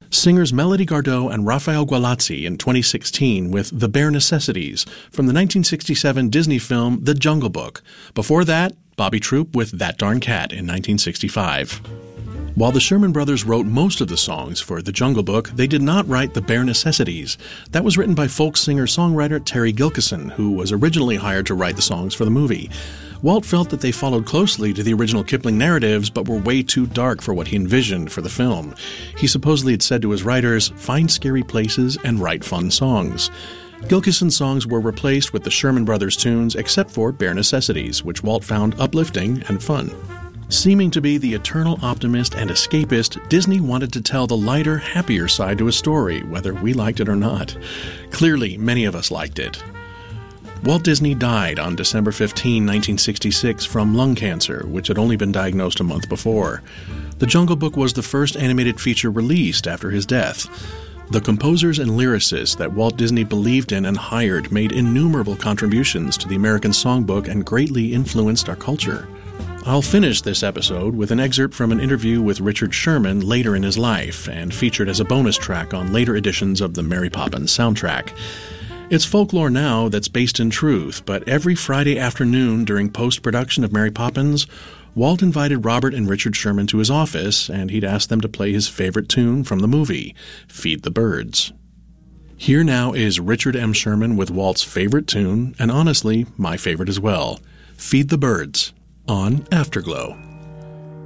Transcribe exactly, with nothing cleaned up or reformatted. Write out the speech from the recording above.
Singers Melody Gardot and Rafael Gualazzi in twenty sixteen with The Bare Necessities from the nineteen sixty-seven Disney film The Jungle Book. Before that, Bobby Troup with That Darn Cat in nineteen sixty-five. While the Sherman Brothers wrote most of the songs for The Jungle Book, they did not write The Bare Necessities. That was written by folk singer-songwriter Terry Gilkyson, who was originally hired to write the songs for the movie. Walt felt that they followed closely to the original Kipling narratives, but were way too dark for what he envisioned for the film. He supposedly had said to his writers, "Find scary places and write fun songs." Gilkyson's songs were replaced with the Sherman Brothers tunes, except for Bare Necessities, which Walt found uplifting and fun. Seeming to be the eternal optimist and escapist, Disney wanted to tell the lighter, happier side to a story, whether we liked it or not. Clearly, many of us liked it. Walt Disney died on December fifteenth, nineteen sixty-six from lung cancer, which had only been diagnosed a month before. The Jungle Book was the first animated feature released after his death. The composers and lyricists that Walt Disney believed in and hired made innumerable contributions to the American songbook and greatly influenced our culture. I'll finish this episode with an excerpt from an interview with Richard Sherman later in his life and featured as a bonus track on later editions of the Mary Poppins soundtrack. It's folklore now that's based in truth, but every Friday afternoon during post-production of Mary Poppins, Walt invited Robert and Richard Sherman to his office, and he'd ask them to play his favorite tune from the movie, Feed the Birds. Here now is Richard M. Sherman with Walt's favorite tune, and honestly, my favorite as well, Feed the Birds, on Afterglow.